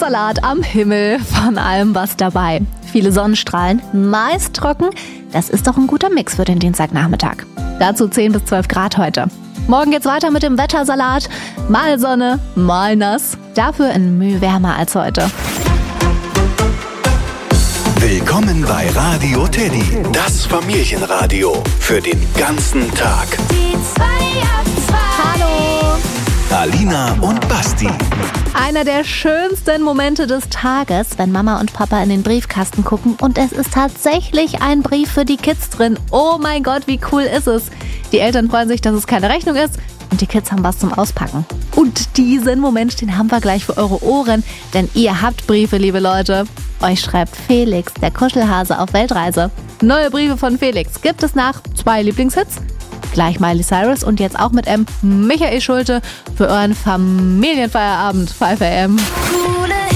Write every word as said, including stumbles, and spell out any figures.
Salat am Himmel, von allem was dabei. Viele Sonnenstrahlen, meist trocken. Das ist doch ein guter Mix für den Dienstagnachmittag. Dazu zehn bis zwölf Grad heute. Morgen geht's weiter mit dem Wettersalat. Mal Sonne, mal nass. Dafür in Mühe wärmer als heute. Willkommen bei Radio Teddy, das Familienradio für den ganzen Tag. Die zwei ab zwei. Hallo! Alina und Basti. Einer der schönsten Momente des Tages, wenn Mama und Papa in den Briefkasten gucken und es ist tatsächlich ein Brief für die Kids drin. Oh mein Gott, wie cool ist es? Die Eltern freuen sich, dass es keine Rechnung ist und die Kids haben was zum Auspacken. Und diesen Moment, den haben wir gleich für eure Ohren, denn ihr habt Briefe, liebe Leute. Euch schreibt Felix, der Kuschelhase auf Weltreise. Neue Briefe von Felix gibt es nach zwei Lieblingshits. Gleich Miley Cyrus und jetzt auch mit M. Michael Schulte für euren Familienfeierabend. fünf a m. Coole